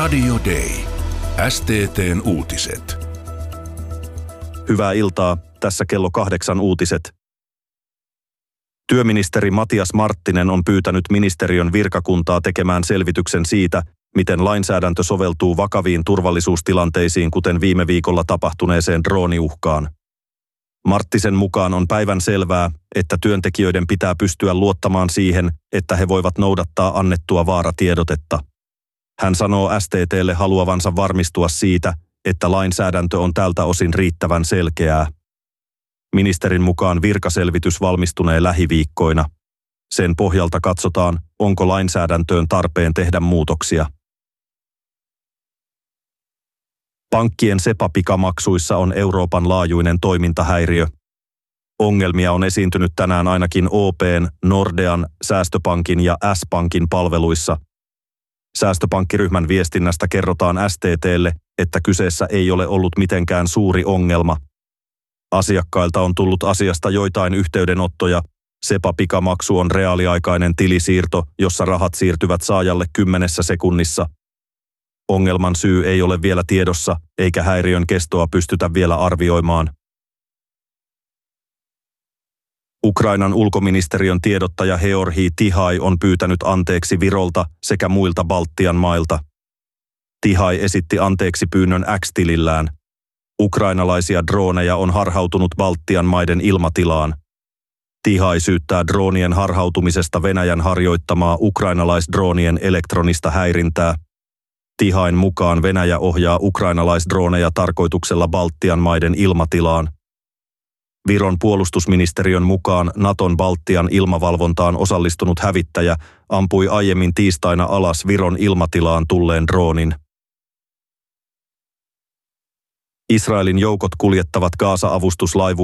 Radio Day. STT:n uutiset. Hyvää iltaa, tässä kello 8 uutiset. Työministeri Matias Marttinen on pyytänyt ministeriön virkakuntaa tekemään selvityksen siitä, miten lainsäädäntö soveltuu vakaviin turvallisuustilanteisiin, kuten viime viikolla tapahtuneeseen drooniuhkaan. Marttisen mukaan on päivän selvää, että työntekijöiden pitää pystyä luottamaan siihen, että he voivat noudattaa annettua vaaratiedotetta. Hän sanoo STT:lle haluavansa varmistua siitä, että lainsäädäntö on tältä osin riittävän selkeää. Ministerin mukaan virkaselvitys valmistunee lähiviikkoina. Sen pohjalta katsotaan, onko lainsäädäntöön tarpeen tehdä muutoksia. Pankkien SEPA-pikamaksuissa on Euroopan laajuinen toimintahäiriö. Ongelmia on esiintynyt tänään ainakin OP:n, Nordean, Säästöpankin ja S-Pankin palveluissa. Säästöpankkiryhmän viestinnästä kerrotaan STT:lle, että kyseessä ei ole ollut mitenkään suuri ongelma. Asiakkailta on tullut asiasta joitain yhteydenottoja. SEPA-pikamaksu on reaaliaikainen tilisiirto, jossa rahat siirtyvät saajalle 10 sekunnissa. Ongelman syy ei ole vielä tiedossa, eikä häiriön kestoa pystytä vielä arvioimaan. Ukrainan ulkoministeriön tiedottaja Georgi Tihai on pyytänyt anteeksi Virolta sekä muilta Baltian mailta. Tihai esitti anteeksi pyynnön X-tilillään. Ukrainalaisia drooneja on harhautunut Baltian maiden ilmatilaan. Tihai syyttää droonien harhautumisesta Venäjän harjoittamaa ukrainalaisdroonien elektronista häirintää. Tihain mukaan Venäjä ohjaa ukrainalaisdrooneja tarkoituksella Baltian maiden ilmatilaan. Viron puolustusministeriön mukaan Naton Baltian ilmavalvontaan osallistunut hävittäjä ampui aiemmin tiistaina alas Viron ilmatilaan tulleen droonin. Israelin joukot kuljettavat Gaza-avustuslaivueen